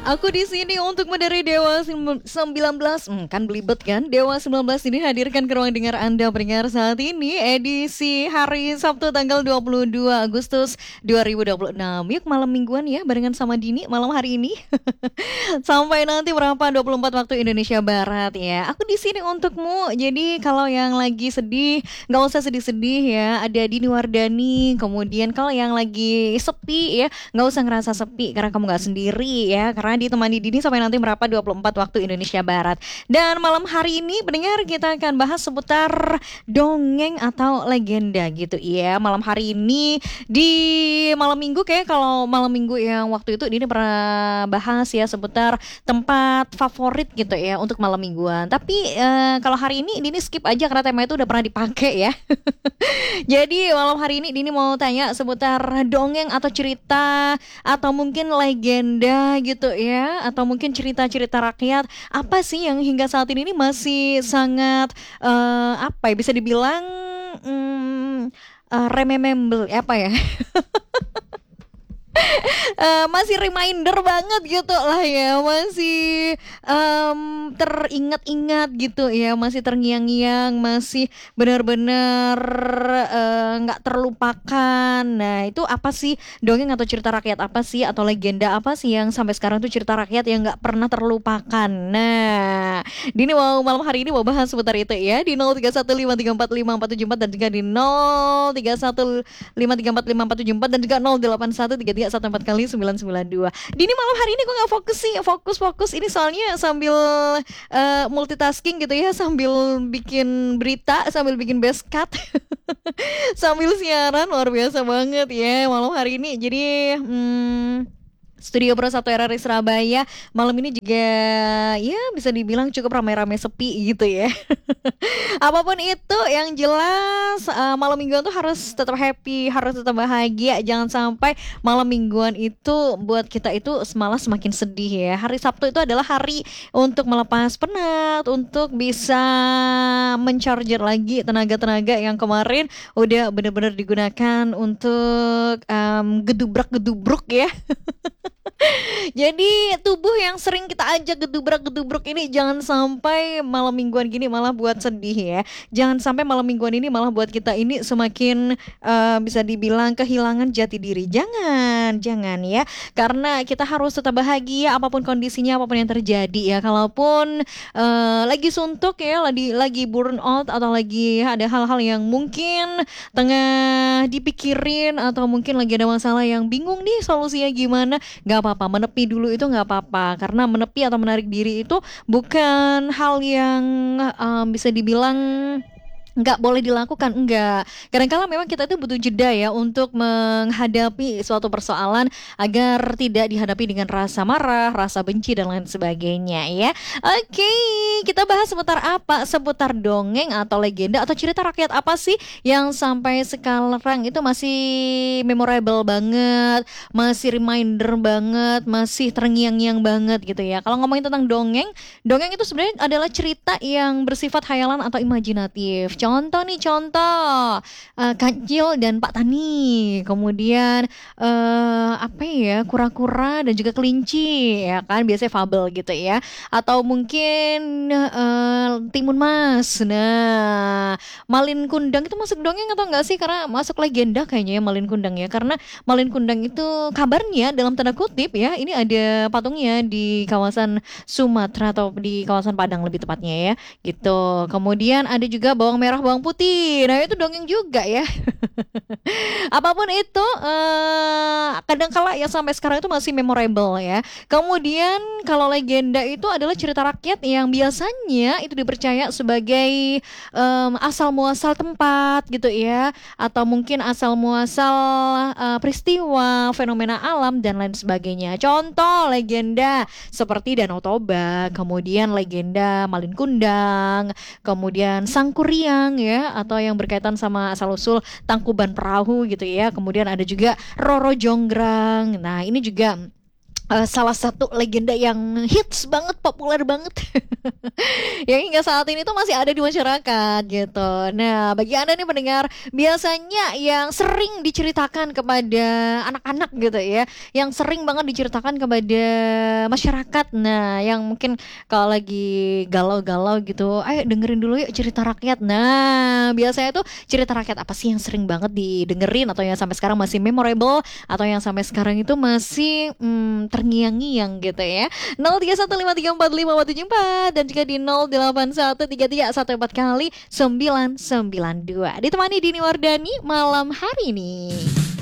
Aku di sini untuk dari Dewa 19, kan belibet kan. Dewa 19 ini hadirkan ke ruang dengar Anda pendengar saat ini edisi hari Sabtu tanggal 22 Agustus 2026. Yuk malam mingguan ya barengan sama Dini malam hari ini. Sampai nanti berapa 24 waktu Indonesia Barat ya. Aku di sini untukmu. Jadi kalau yang lagi sedih nggak usah sedih-sedih ya. Ada Dini Wardani. Kemudian kalau yang lagi sepi ya nggak usah ngerasa sepi karena kamu nggak sendiri ya. Karena ditemani Dini sampai nanti berapa 24 waktu Indonesia Barat. Dan malam hari ini pendengar kita akan bahas seputar dongeng atau legenda gitu ya. Malam hari ini di malam minggu kayak kalau malam minggu yang waktu itu Dini pernah bahas ya seputar tempat favorit gitu ya untuk malam mingguan. Tapi kalau hari ini Dini skip aja karena tema itu udah pernah dipakai ya. Jadi malam hari ini Dini mau tanya seputar dongeng atau cerita atau mungkin legenda gitu ya, atau mungkin cerita-cerita rakyat apa sih yang hingga saat ini masih sangat apa ya bisa dibilang remember apa ya masih reminder banget gitu lah ya, masih teringat-ingat gitu ya, masih terngiang-ngiang, masih benar-benar nggak terlupakan. Nah itu apa sih dongeng atau cerita rakyat apa sih atau legenda apa sih yang sampai sekarang tuh cerita rakyat yang nggak pernah terlupakan. Nah Dini mau malam hari ini mau bahas seputar itu ya di 0315345474 dan juga di 0315345474 dan juga 081331 kali 992. Dini malam hari ini gue nggak fokus sih, fokus ini soalnya sambil multitasking gitu ya, sambil bikin berita, sambil bikin best cut, sambil siaran luar biasa banget ya malam hari ini. Jadi Studio Pro 1 RRI Surabaya malam ini juga ya bisa dibilang cukup ramai-ramai sepi gitu ya. Apapun itu yang jelas malam mingguan tuh harus tetap happy, harus tetap bahagia. Jangan sampai malam mingguan itu buat kita itu malah semakin sedih ya. Hari Sabtu itu adalah hari untuk melepas penat, untuk bisa mencharger lagi tenaga-tenaga yang kemarin udah benar-benar digunakan untuk gedubrak-gedubruk ya. Jadi tubuh yang sering kita ajak gedubrak-gedubrak ini jangan sampai malam mingguan gini malah buat sedih ya. Jangan sampai malam mingguan ini malah buat kita ini semakin bisa dibilang kehilangan jati diri. Jangan ya. Karena kita harus tetap bahagia apapun kondisinya, apapun yang terjadi ya. Kalaupun lagi suntuk ya, lagi burn out atau lagi ada hal-hal yang mungkin tengah dipikirin atau mungkin lagi ada masalah yang bingung nih solusinya gimana, gak apa-apa, menepi dulu itu gak apa-apa. Karena menepi atau menarik diri itu bukan hal yang bisa dibilang nggak boleh dilakukan, enggak. Kadang-kala memang kita itu butuh jeda ya untuk menghadapi suatu persoalan agar tidak dihadapi dengan rasa marah, rasa benci dan lain sebagainya ya. Oke, kita bahas seputar apa? Seputar dongeng atau legenda atau cerita rakyat apa sih yang sampai sekarang itu masih memorable banget, masih reminder banget, masih terngiang-ngiang banget gitu ya. Kalau ngomongin tentang dongeng itu sebenarnya adalah cerita yang bersifat khayalan atau imajinatif. Contoh Kancil dan Pak Tani, kemudian apa ya, kura-kura dan juga kelinci ya kan, biasanya fabel gitu ya, atau mungkin Timun Mas. Nah Malin Kundang itu masuk dongeng atau enggak sih? Karena masuk legenda kayaknya ya Malin Kundang ya, karena Malin Kundang itu kabarnya dalam tanda kutip ya, ini ada patungnya di kawasan Sumatera atau di kawasan Padang lebih tepatnya ya gitu. Kemudian ada juga bawang merah bawang putih. Nah itu dongeng juga ya. Apapun itu kadang-kala ya sampai sekarang itu masih memorable ya. Kemudian kalau legenda itu adalah cerita rakyat yang biasanya itu dipercaya sebagai asal muasal tempat gitu ya, atau mungkin asal muasal peristiwa, fenomena alam dan lain sebagainya. Contoh legenda seperti Danau Toba, kemudian legenda Malin Kundang, kemudian Sangkuriang ya, atau yang berkaitan sama asal usul Tangkuban Perahu gitu ya. Kemudian ada juga Roro Jonggrang. Nah ini juga salah satu legenda yang hits banget, populer banget, yang hingga saat ini tuh masih ada di masyarakat gitu. Nah, bagi Anda nih pendengar, biasanya yang sering diceritakan kepada anak-anak gitu ya, yang sering banget diceritakan kepada masyarakat. Nah, yang mungkin kalau lagi galau-galau gitu, ayo dengerin dulu yuk cerita rakyat. Nah, biasanya tuh cerita rakyat apa sih yang sering banget didengerin atau yang sampai sekarang masih memorable atau yang sampai sekarang itu masih terngiang-ngiang gitu ya. 0315345474 dan juga di 08133144 kali 992. Ditemani Dini Wardani malam hari ini.